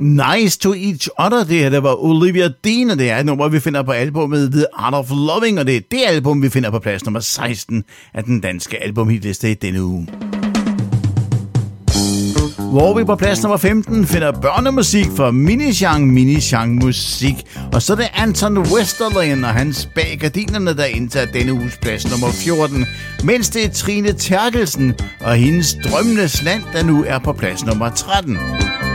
Nice to Each Other, det her, der var Olivia Dean, og det er et nummer, vi finder på albumet The Art of Loving, og det er det album, vi finder på plads nummer 16 af den danske albumhitliste i denne uge. Hvor vi på plads nummer 15 finder børnemusik for Mini-Chang Musik. Og så er det Anton Westerlin og hans Bag Gardinerne, der indtager denne uges plads nummer 14. Mens det er Trine Terkelsen og hendes Drømmenes Land, der nu er på plads nummer 13.